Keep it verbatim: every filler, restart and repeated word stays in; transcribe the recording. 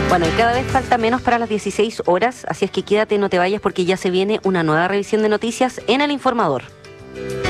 Bueno, y cada vez falta menos para las dieciséis horas, así es que quédate, no te vayas porque ya se viene una nueva revisión de noticias en El Informador.